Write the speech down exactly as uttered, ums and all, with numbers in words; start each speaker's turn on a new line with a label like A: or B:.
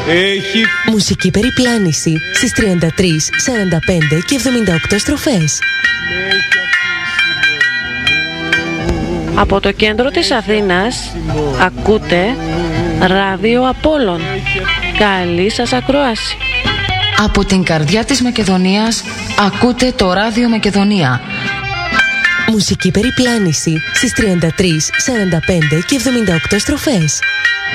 A: έχει...
B: Μουσική περιπλάνηση στις τριάντα τρεις, σαράντα πέντε και εβδομήντα οκτώ στροφές.
C: Από το κέντρο της Αθήνας ακούτε Ράδιο Απόλλων. Καλή σας ακρόαση.
D: Από την καρδιά της Μακεδονίας ακούτε το Ράδιο Μακεδονία.
B: Μουσική περιπλάνηση στις τριάντα τρεις, σαράντα πέντε και εβδομήντα οκτώ στροφές.